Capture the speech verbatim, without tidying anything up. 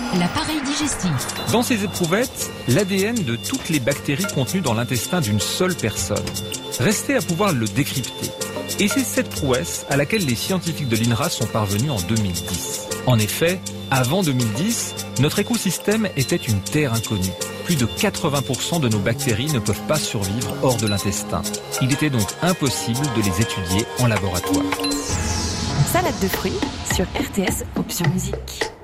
l'appareil digestif. Dans ces éprouvettes, l'A D N de toutes les bactéries contenues dans l'intestin d'une seule personne. Restait à pouvoir le décrypter. Et c'est cette prouesse à laquelle les scientifiques de l'I N R A sont parvenus en deux mille dix. En effet, avant deux mille dix, notre écosystème était une terre inconnue. Plus de quatre-vingts pour cent de nos bactéries ne peuvent pas survivre hors de l'intestin. Il était donc impossible de les étudier en laboratoire. Salade de fruits sur R T S Option Musique.